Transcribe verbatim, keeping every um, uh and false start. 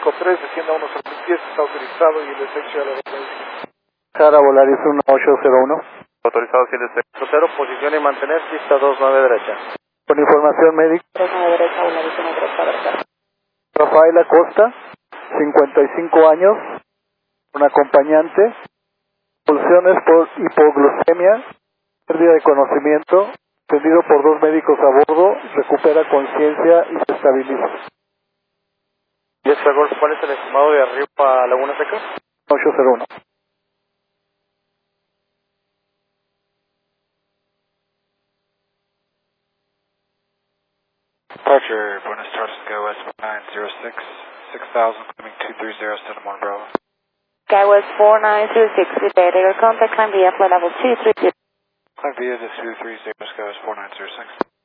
cinco tres, descienda uno cero pies, está autorizado y el desecho de la referencia. Jara Volaris uno ocho cero uno. Autorizado siete cero, posición y mantener, pista dos nueve derecha. Con información médica. tres nueve derecha, Volaris uno tres derecha. Rafael Acosta, cincuenta y cinco años, un acompañante, pulsiones por hipoglucemia, pérdida de conocimiento, atendido por dos médicos a bordo, recupera conciencia y se estabiliza. ¿Y este Golf, cuál es el estimado de arriba a Laguna Seca? ocho cero uno. Departure, Buenos Tardes, SkyWest one nine zero six, six thousand, coming two three zero, seven one Bravo. SkyWest four nine zero six, good day, your contact climb via flight level two three zero. Climb via the two three zero, SkyWest four nine zero six.